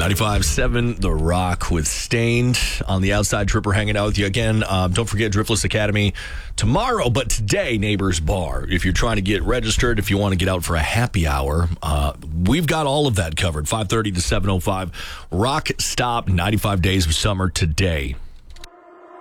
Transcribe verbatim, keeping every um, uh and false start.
ninety-five seven The Rock with Stained on the outside. Tripper hanging out with you again. Um, don't forget Driftless Academy tomorrow, but today, Neighbors Bar. If you're trying to get registered, if you want to get out for a happy hour, uh, we've got all of that covered. five thirty to seven oh five. Rock Stop, ninety-five Days of Summer today.